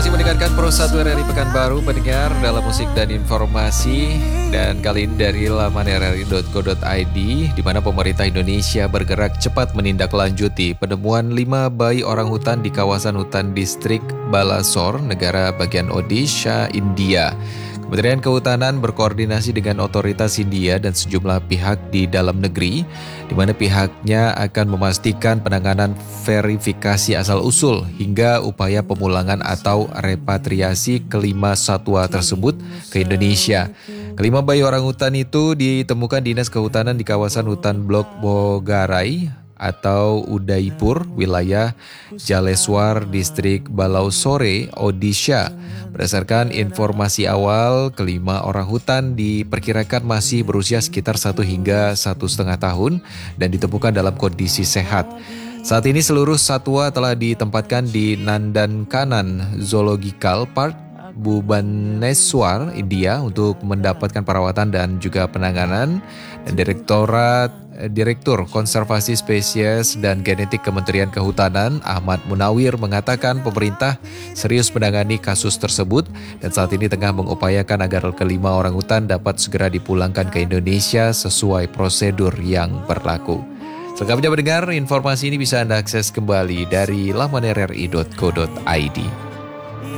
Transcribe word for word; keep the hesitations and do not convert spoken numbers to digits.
masih mendengarkan Pro satu R R I Pekanbaru, pendengar dalam musik dan informasi. Dan kali ini dari laman r r i dot co dot i d, di mana pemerintah Indonesia bergerak cepat menindaklanjuti penemuan lima bayi orangutan di kawasan hutan distrik Balasore, negara bagian Odisha, India. Kementerian Kehutanan berkoordinasi dengan otoritas India dan sejumlah pihak di dalam negeri, di mana pihaknya akan memastikan penanganan verifikasi asal-usul hingga upaya pemulangan atau repatriasi kelima satwa tersebut ke Indonesia. Kelima bayi orangutan itu ditemukan Dinas Kehutanan di kawasan hutan Blok Bogarai atau Udaipur, wilayah Jaleswar, distrik Balasore, Odisha. Berdasarkan informasi awal, kelima orangutan diperkirakan masih berusia sekitar satu hingga satu setengah tahun dan ditemukan dalam kondisi sehat. Saat ini seluruh satwa telah ditempatkan di Nandankanan Zoological Park, Bhubaneswar, India untuk mendapatkan perawatan dan juga penanganan. Dan Direktorat Direktur Konservasi Spesies dan Genetik Kementerian Kehutanan Ahmad Munawir mengatakan pemerintah serius menangani kasus tersebut dan saat ini tengah mengupayakan agar kelima orangutan dapat segera dipulangkan ke Indonesia sesuai prosedur yang berlaku. Selengkapnya mendengar, informasi ini bisa Anda akses kembali dari laman r r i dot co dot i d.